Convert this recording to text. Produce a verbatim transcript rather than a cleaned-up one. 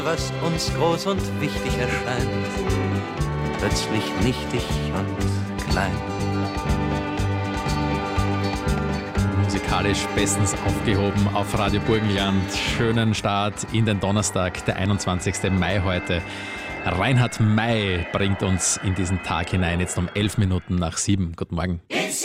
was uns groß und wichtig erscheint, plötzlich nichtig und klein. Musikalisch bestens aufgehoben auf Radio Burgenland. Schönen Start in den Donnerstag, der einundzwanzigsten Mai heute. Reinhard May bringt uns in diesen Tag hinein, jetzt um elf Minuten nach sieben. Guten Morgen.